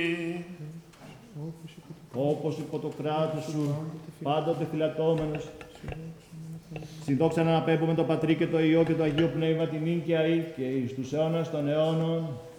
όπως υπό το κράτος σου, πάντοτε φυλατώμενος, συνδόξα να αναπέμπουμε το Πατρί και το Υιό και το Αγίο Πνεύμα την νύν και αεί και εις τους αιώνας των αιώνων.